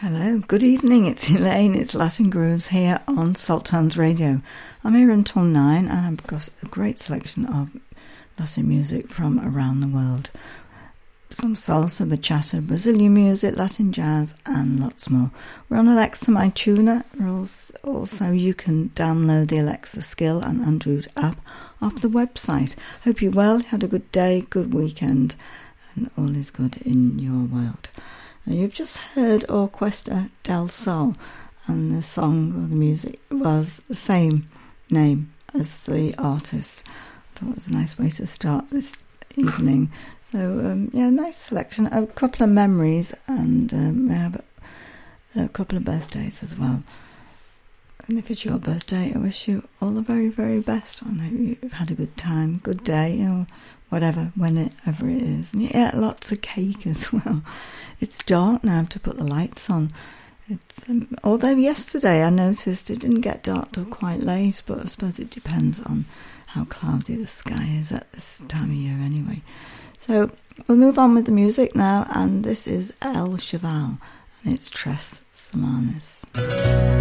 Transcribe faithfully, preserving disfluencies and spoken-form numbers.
Hello, good evening, it's Elaine, it's Latin Grooves here on Salttones Radio. I'm here until nine and I've got a great selection of Latin music from around the world. Some salsa, bachata, Brazilian music, Latin jazz and lots more. We're on Alexa, my tuner. Also, you can download the Alexa skill and Android app off the website. Hope you're well, had a good day, good weekend and all is good in your world. You've just heard Orquesta del Sol, and the song or the music was the same name as the artist. I thought it was a nice way to start this evening. So, um, yeah, nice selection. A couple of memories, and um, we have a, a couple of birthdays as well. And if it's your birthday, I wish you all the very, very best. I hope you've had a good time, good day, or whatever, whenever it is. And you ate lots of cake as well. It's dark now to put the lights on. It's um, although yesterday I noticed it didn't get dark till quite late, but I suppose it depends on how cloudy the sky is at this time of year anyway. So we'll move on with the music now, and this is El Cheval, and it's Tres Semanas.